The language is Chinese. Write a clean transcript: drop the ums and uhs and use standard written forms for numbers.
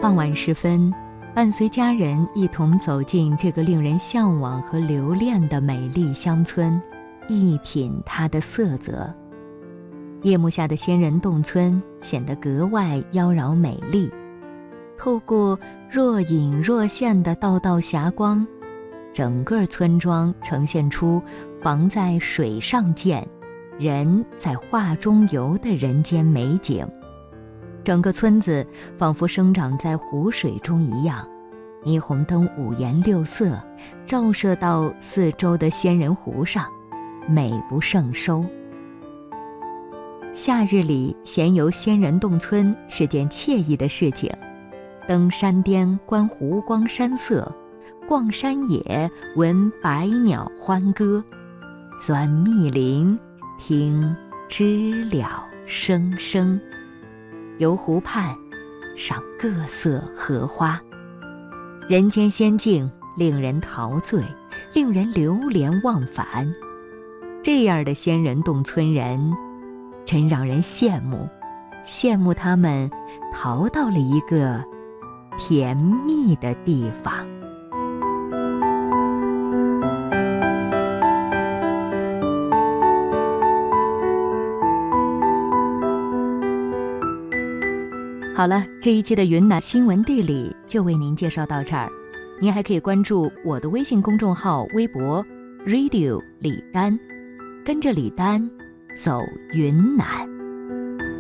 傍晚时分，伴随家人一同走进这个令人向往和留恋的美丽乡村，一品它的色泽。夜幕下的仙人洞村显得格外妖娆美丽，透过若隐若现的道道霞光，整个村庄呈现出房在水上建，人在画中游的人间美景。整个村子仿佛生长在湖水中一样，霓虹灯五颜六色，照射到四周的仙人湖上，美不胜收。夏日里闲游仙人洞村是件惬意的事情，登山巅观湖光山色，逛山野闻百鸟欢歌，钻密林听知了声声，游湖畔赏各色荷花，人间仙境令人陶醉，令人流连忘返。这样的仙人洞村人真让人羡慕，羡慕他们逃到了一个甜蜜的地方。好了，这一期的云南新闻地理就为您介绍到这儿。您还可以关注我的微信公众号、微博 Radio 李丹，跟着李丹走云南。